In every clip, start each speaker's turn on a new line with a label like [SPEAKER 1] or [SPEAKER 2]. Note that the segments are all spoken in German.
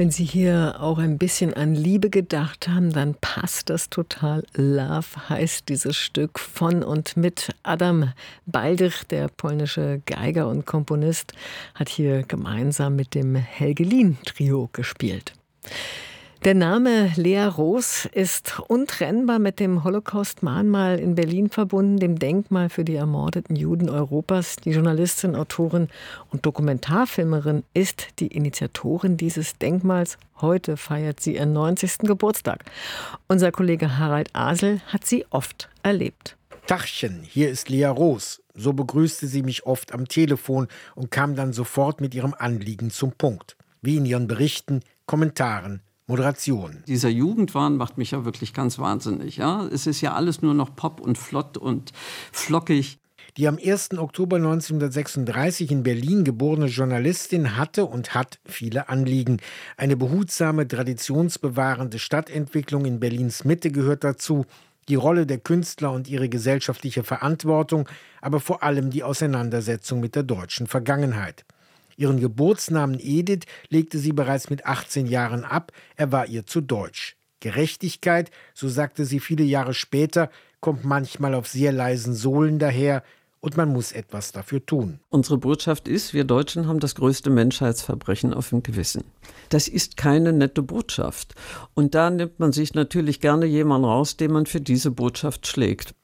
[SPEAKER 1] Wenn Sie hier auch ein bisschen an Liebe gedacht haben, dann passt das total. Love heißt dieses Stück von und mit Adam Baldych, der polnische Geiger und Komponist, hat hier gemeinsam mit dem Helgelin-Trio gespielt. Der Name Lea Roos ist untrennbar mit dem Holocaust-Mahnmal in Berlin verbunden, dem Denkmal für die ermordeten Juden Europas. Die Journalistin, Autorin und Dokumentarfilmerin ist die Initiatorin dieses Denkmals. Heute feiert sie ihren 90. Geburtstag. Unser Kollege Harald Asel hat sie oft erlebt.
[SPEAKER 2] Tachchen, hier ist Lea Roos. So begrüßte sie mich oft am Telefon und kam dann sofort mit ihrem Anliegen zum Punkt. Wie in ihren Berichten, Kommentaren, Moderation.
[SPEAKER 3] Dieser Jugendwahn macht mich ja wirklich ganz wahnsinnig. Ja? Es ist ja alles nur noch Pop und flott und flockig.
[SPEAKER 2] Die am 1. Oktober 1936 in Berlin geborene Journalistin hatte und hat viele Anliegen. Eine behutsame, traditionsbewahrende Stadtentwicklung in Berlins Mitte gehört dazu, die Rolle der Künstler und ihre gesellschaftliche Verantwortung, aber vor allem die Auseinandersetzung mit der deutschen Vergangenheit. Ihren Geburtsnamen Edith legte sie bereits mit 18 Jahren ab, er war ihr zu deutsch. Gerechtigkeit, so sagte sie viele Jahre später, kommt manchmal auf sehr leisen Sohlen daher und man muss etwas dafür tun.
[SPEAKER 3] Unsere Botschaft ist, wir Deutschen haben das größte Menschheitsverbrechen auf dem Gewissen. Das ist keine nette Botschaft. Und da nimmt man sich natürlich gerne jemanden raus, den man für diese Botschaft schlägt.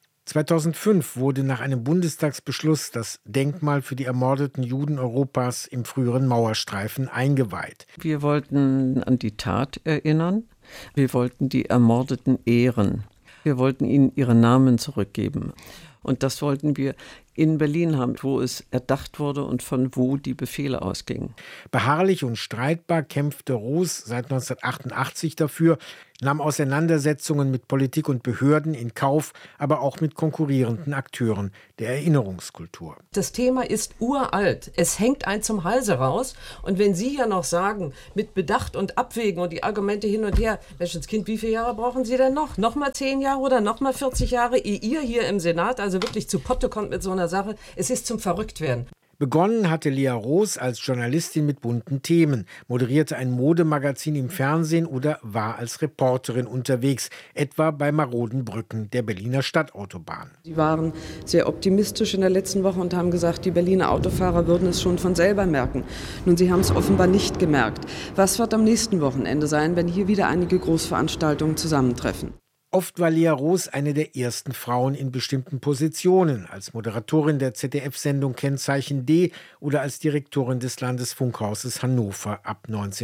[SPEAKER 2] 2005 wurde nach einem Bundestagsbeschluss das Denkmal für die ermordeten Juden Europas im früheren Mauerstreifen eingeweiht.
[SPEAKER 3] Wir wollten an die Tat erinnern. Wir wollten die Ermordeten ehren. Wir wollten ihnen ihre Namen zurückgeben. Und das wollten wir in Berlin haben, wo es erdacht wurde und von wo die Befehle ausgingen.
[SPEAKER 2] Beharrlich und streitbar kämpfte Roos seit 1988 dafür, nahm Auseinandersetzungen mit Politik und Behörden in Kauf, aber auch mit konkurrierenden Akteuren der Erinnerungskultur.
[SPEAKER 4] Das Thema ist uralt. Es hängt einem zum Halse raus. Und wenn Sie ja noch sagen, mit Bedacht und Abwägen und die Argumente hin und her, Menschenskind, wie viele Jahre brauchen Sie denn noch? Nochmal 10 Jahre oder nochmal 40 Jahre, ehe ihr hier im Senat also wirklich zu Potte kommt mit so einer Sache? Es ist zum Verrücktwerden.
[SPEAKER 2] Begonnen hatte Lea Roos als Journalistin mit bunten Themen, moderierte ein Modemagazin im Fernsehen oder war als Reporterin unterwegs, etwa bei maroden Brücken der Berliner Stadtautobahn.
[SPEAKER 4] Sie waren sehr optimistisch in der letzten Woche und haben gesagt, die Berliner Autofahrer würden es schon von selber merken. Nun, sie haben es offenbar nicht gemerkt. Was wird am nächsten Wochenende sein, wenn hier wieder einige Großveranstaltungen zusammentreffen?
[SPEAKER 2] Oft war Lea Roos eine der ersten Frauen in bestimmten Positionen, als Moderatorin der ZDF-Sendung Kennzeichen D oder als Direktorin des Landesfunkhauses Hannover ab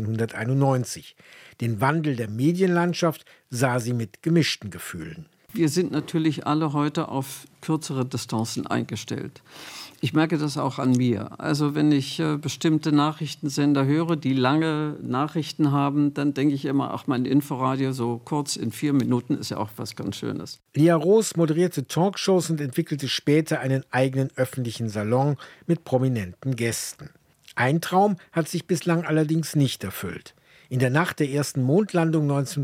[SPEAKER 2] 1991. Den Wandel der Medienlandschaft sah sie mit gemischten Gefühlen.
[SPEAKER 3] Wir sind natürlich alle heute auf kürzere Distanzen eingestellt. Ich merke das auch an mir. Also wenn ich bestimmte Nachrichtensender höre, die lange Nachrichten haben, dann denke ich immer, ach, mein Inforadio so kurz in 4 Minuten ist ja auch was ganz Schönes.
[SPEAKER 2] Lea Roos moderierte Talkshows und entwickelte später einen eigenen öffentlichen Salon mit prominenten Gästen. Ein Traum hat sich bislang allerdings nicht erfüllt. In der Nacht der ersten Mondlandung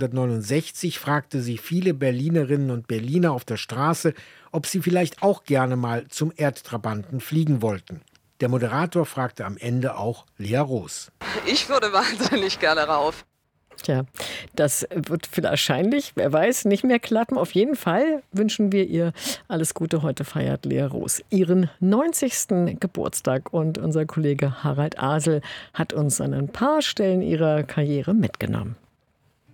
[SPEAKER 2] 1969 fragte sie viele Berlinerinnen und Berliner auf der Straße, ob sie vielleicht auch gerne mal zum Erdtrabanten fliegen wollten. Der Moderator fragte am Ende auch Lea Roos.
[SPEAKER 5] Ich würde wahnsinnig gerne rauf.
[SPEAKER 1] Tja, das wird wahrscheinlich, wer weiß, nicht mehr klappen. Auf jeden Fall wünschen wir ihr alles Gute. Heute feiert Lea Roos ihren 90. Geburtstag. Und unser Kollege Harald Asel hat uns an ein paar Stellen ihrer Karriere mitgenommen.